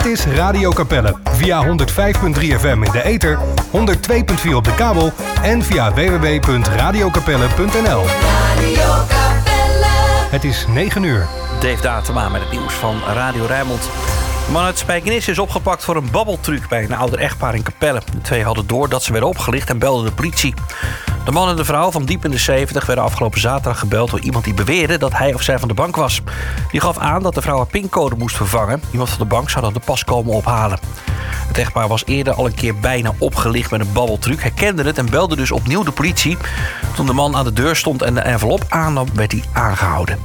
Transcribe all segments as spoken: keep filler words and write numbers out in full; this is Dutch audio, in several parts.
Dit is Radio Capelle via honderd vijf komma drie F M in de ether, honderd twee komma vier op de kabel en via w w w punt radio capelle punt n l. Radio Capelle. Het is negen uur. Dave Datema met het nieuws van Radio Rijnmond. De man uit Spijkenisse is opgepakt voor een babbeltruc bij een ouder echtpaar in Capelle. De twee hadden door dat ze werden opgelicht en belden de politie. De man en de vrouw van diep in de zeventig werden afgelopen zaterdag gebeld door iemand die beweerde dat hij of zij van de bank was. Die gaf aan dat de vrouw haar pincode moest vervangen. Iemand van de bank zou dan de pas komen ophalen. Het echtpaar was eerder al een keer bijna opgelicht met een babbeltruc, herkende het en belde dus opnieuw de politie. Toen de man aan de deur stond en de envelop aannam, werd hij aangehouden.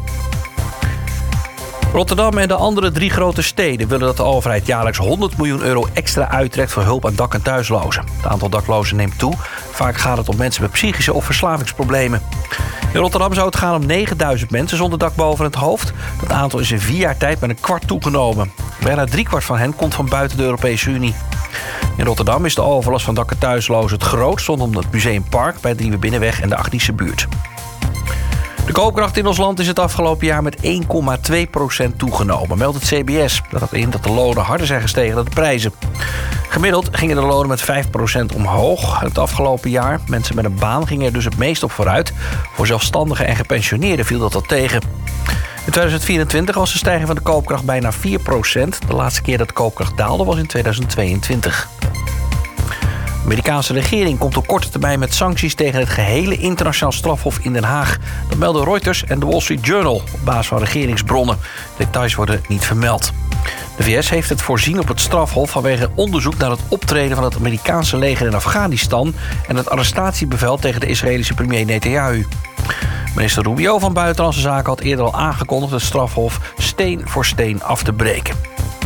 Rotterdam en de andere drie grote steden willen dat de overheid jaarlijks honderd miljoen euro extra uittrekt voor hulp aan dak- en thuislozen. Het aantal daklozen neemt toe. Vaak gaat het om mensen met psychische of verslavingsproblemen. In Rotterdam zou het gaan om negenduizend mensen zonder dak boven het hoofd. Dat aantal is in vier jaar tijd met een kwart toegenomen. Bijna driekwart van hen komt van buiten de Europese Unie. In Rotterdam is de overlast van dak- en thuislozen het grootst rondom het Museumpark bij de Nieuwe Binnenweg en de Agnische buurt. De koopkracht in ons land is het afgelopen jaar met één komma twee procent toegenomen, meldt het C B S. Dat houdt in dat de lonen harder zijn gestegen dan de prijzen. Gemiddeld gingen de lonen met vijf procent omhoog het afgelopen jaar. Mensen met een baan gingen er dus het meest op vooruit. Voor zelfstandigen en gepensioneerden viel dat al tegen. In tweeduizend vierentwintig was de stijging van de koopkracht bijna vier procent. De laatste keer dat de koopkracht daalde was in tweeduizend tweeëntwintig. De Amerikaanse regering komt op korte termijn met sancties tegen het gehele internationaal strafhof in Den Haag. Dat melden Reuters en de Wall Street Journal op basis van regeringsbronnen. Details worden niet vermeld. De V S heeft het voorzien op het strafhof vanwege onderzoek naar het optreden van het Amerikaanse leger in Afghanistan en het arrestatiebevel tegen de Israëlische premier Netanyahu. Minister Rubio van Buitenlandse Zaken had eerder al aangekondigd het strafhof steen voor steen af te breken.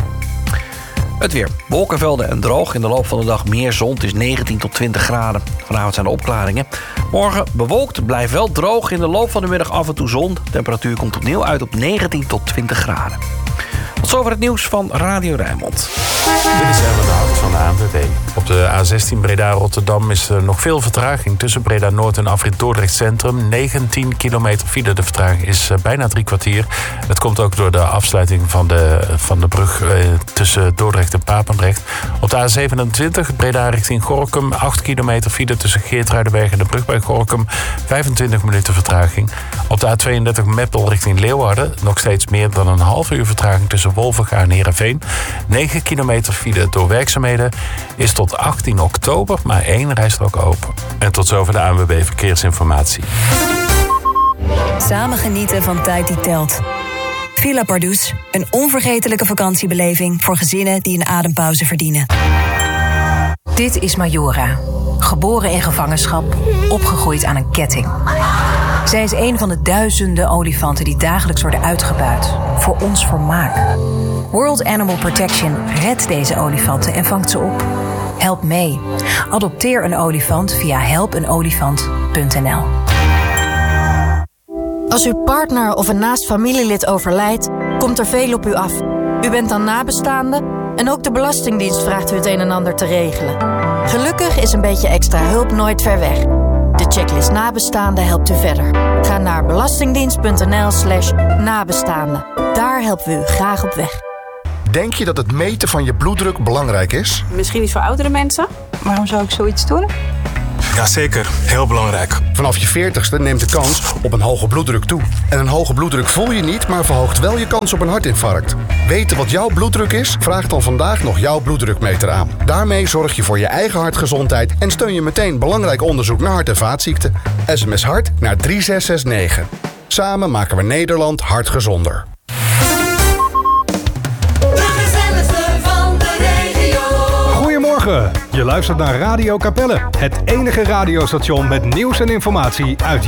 Het weer. Wolkenvelden en droog. In de loop van de dag meer zon. Het is negentien tot twintig graden. Vanavond zijn er opklaringen. Morgen bewolkt. Blijft wel droog. In de loop van de middag af en toe zon. De temperatuur komt opnieuw uit op negentien tot twintig graden. Tot zover het nieuws van Radio Rijnmond. Dit is Erwin de Hart van de A N W B. Op de A zestien Breda-Rotterdam is er nog veel vertraging tussen Breda-Noord en afrit Dordrecht Centrum. negentien kilometer file. De vertraging is bijna drie kwartier. Het komt ook door de afsluiting van de, van de brug eh, tussen Dordrecht en Papendrecht. Op de A zevenentwintig Breda richting Gorinchem. acht kilometer file tussen Geertruidenberg en de brug bij Gorinchem. vijfentwintig minuten vertraging. Op de A tweeëndertig Meppel richting Leeuwarden. Nog steeds meer dan een half uur vertraging tussen Wolvenga en Heerenveen. negen kilometer file door werkzaamheden is tot achttien oktober maar één rijstrook open. En tot zover de A N W B Verkeersinformatie. Samen genieten van tijd die telt. Villa Pardoes, een onvergetelijke vakantiebeleving voor gezinnen die een adempauze verdienen. Dit is Majora. Geboren in gevangenschap, opgegroeid aan een ketting. Zij is een van de duizenden olifanten die dagelijks worden uitgebuit. Voor ons vermaak. World Animal Protection redt deze olifanten en vangt ze op. Help mee. Adopteer een olifant via help een olifant punt n l. Als uw partner of een naast familielid overlijdt, komt er veel op u af. U bent dan nabestaande en ook de Belastingdienst vraagt u het een en ander te regelen. Gelukkig is een beetje extra hulp nooit ver weg. De checklist nabestaande helpt u verder. Ga naar belastingdienst punt n l slash nabestaande. Daar helpen we u graag op weg. Denk je dat het meten van je bloeddruk belangrijk is? Misschien niet voor oudere mensen. Waarom zou ik zoiets doen? Jazeker, heel belangrijk. Vanaf je veertigste neemt de kans op een hoge bloeddruk toe. En een hoge bloeddruk voel je niet, maar verhoogt wel je kans op een hartinfarct. Weten wat jouw bloeddruk is? Vraag dan vandaag nog jouw bloeddrukmeter aan. Daarmee zorg je voor je eigen hartgezondheid en steun je meteen belangrijk onderzoek naar hart- en vaatziekten. S M S hart naar drie zes zes negen. Samen maken we Nederland hartgezonder. Goedemorgen, je luistert naar Radio Capelle, het enige radiostation met nieuws en informatie uit